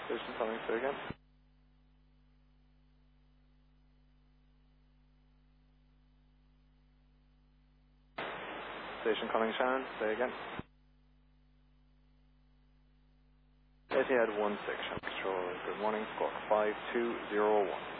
Station coming, say again. Station calling Shannon, say again. Etihad 16, Shannon Control, good morning, squawk 5201.